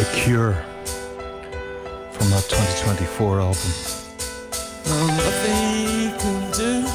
Cure from that 2024 album. Nothing can do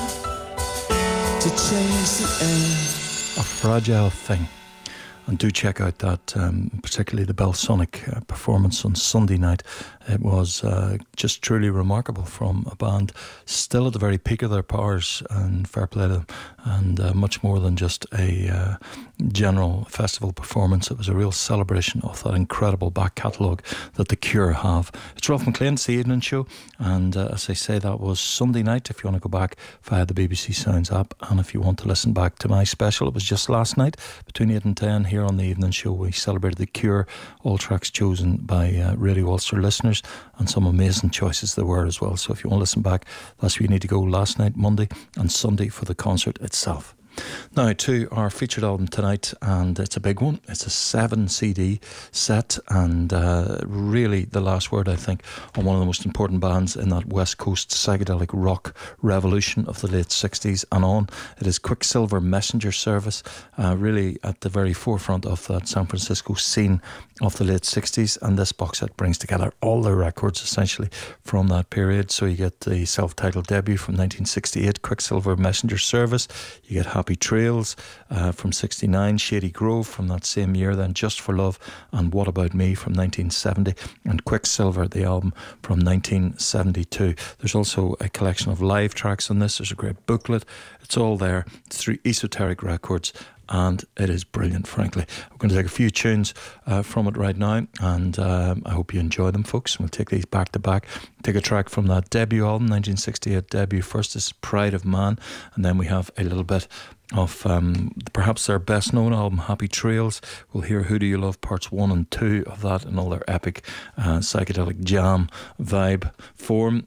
to change the air. A fragile thing. And do check out that, particularly the Belsonic performance on Sunday night. It was just truly remarkable from a band still at the very peak of their powers, and fair play to them, and much more than just a general festival performance. It was a real celebration of that incredible back catalogue that The Cure have. It's Ralph McLean, it's the evening show, and as I say, that was Sunday night. If you want to go back via the BBC Sounds app, and if you want to listen back to my special, it was just last night between 8 and 10 here on the evening show. We celebrated The Cure, all tracks chosen by Radio Ulster listeners, and some amazing choices there were as well. So if you want to listen back, that's where you need to go last night, Monday and Sunday, for the concert itself. Now to our featured album tonight, and it's a big one. It's a 7 CD set, and really the last word, I think, on one of the most important bands in that West Coast psychedelic rock revolution of the late 60s and on. It is Quicksilver Messenger Service, really at the very forefront of that San Francisco scene of the late 60s, and this box set brings together all their records essentially from that period. So you get the self-titled debut from 1968, Quicksilver Messenger Service. You get Happy Trails from 69, Shady Grove from that same year, then Just for Love and What About Me from 1970, and Quicksilver, the album, from 1972. There's also a collection of live tracks on this. There's a great booklet. It's all there. It's through Esoteric Records, and it is brilliant, frankly. We're going to take a few tunes from it right now, and I hope you enjoy them, folks. We'll take these back to back. Take a track from that debut album, 1968 debut. First is Pride of Man, and then we have a little bit of perhaps their best known album, Happy Trails. We'll hear Who Do You Love parts 1 and 2 of that in all their epic psychedelic jam vibe form,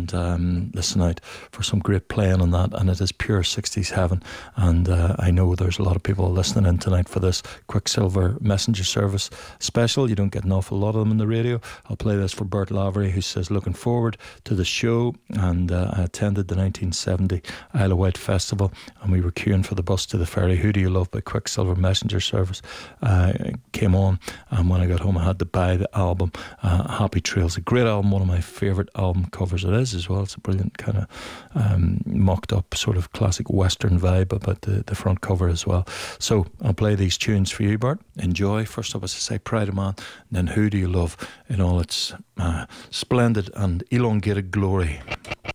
and listen out for some great playing on that, and it is pure 60s heaven. And I know there's a lot of people listening in tonight for this Quicksilver Messenger Service special. You don't get an awful lot of them in the radio. I'll play this for Bert Lavery, who says looking forward to the show, and I attended the 1970 Isle of Wight Festival, and we were queuing for the bus to the ferry. Who Do You Love by Quicksilver Messenger Service came on, and when I got home I had to buy the album. Happy Trails, a great album, one of my favourite album covers it is as well. It's a brilliant kind of mocked up sort of classic western vibe about the front cover as well. So I'll play these tunes for you, Bart. Enjoy. First up, as I say, Pride of Man, and then Who Do You Love in all its splendid and elongated glory.